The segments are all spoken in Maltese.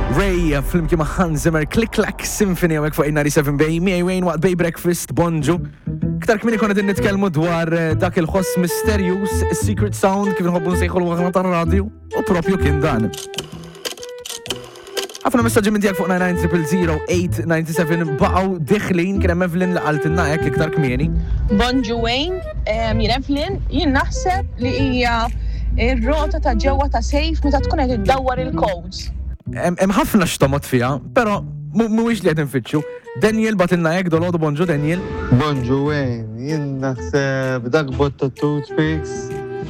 Ray, flimkien ma' Hans Zimmer, Click Clack Symphony għawek fuq 97 Bay, miej Wayne waqt Bay Breakfast, Bonġu. Ktar kmini konna din nitkelmu dwar dak il-ħoss mysterious, secret sound, kif nħobbu nsejħu l-wagħna tar-radju, u propju kien dan. Għafna messaġi minn dijak fuq 99-008-97 baqaw diħlin kien hemm Evelyn li qaltilna hekk iktar kmieni. Bonġu Wayne, jien Evelyn, jien naħseb li hija ir-rota ta' ġewwa ta' sejf meta tkun qed iddawwar il-codes. Hemm ħafna xtomot fiha, però mhuwiex li qed infittxu. Daniel batilna hekk dolodu bonġu Daniel. Bonġu Wayne, jien naħseb dak bot ta' toothpicks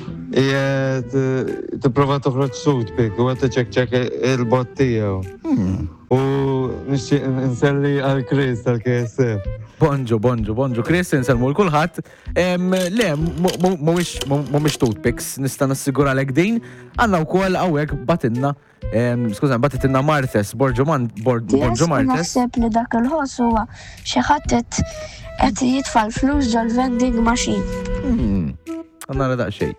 tipprova toħroġ toothpick u għed tiċċekkċekk il-bot tiegħu. U nixtieq inselli għal Chris tal-KSF. Bonġu, Chris, nselmu l-kulħadd. Le, mhuwiex toothpicks, nista' nassiguralek din. Għandna wkoll hawnhekk batilna, batitilna Martes, Borġu Martes. Naħseb li dak il-ħoss huwa xi ħadd qed jitfal flus ġol vending machine. Għanna daqsxejn.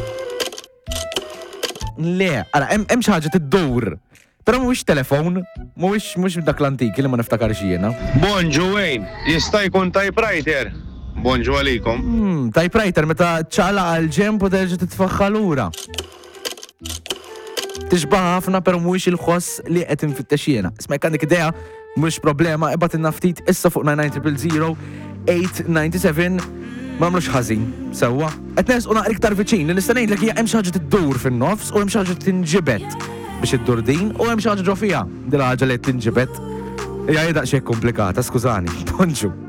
Le, għala, hemm xi ħaġa tiddur. Però mhuwiex telefon, mhuwiex dak l-antiki li ma niftakarx jiena. Bonġu Wayne, jista' jkun typewriter. Bonġu għalikom. Typewriter meta ċala għal ġemp u terġa' titfaħħa lura. Tixbaħ ħafna però mhuwiex il-ħoss li qed infittex jiena. Isma' jekk għandek idea mhux problema, ibatilna ftit issa fuq 99-008-97 ma nagħmlux ħażin sewwa. Qed nesqu naqra iktar viċin li nista' ngħidlek hija hemm xi ħaġa tiddur fin-nofs u hemm xi ħaġa tinġibed biex iddur din u hemm xi ħaġa ġo fiha din ħaġa li tinġibed. Hija daqsxejn komplikata, skużani. Bonġu.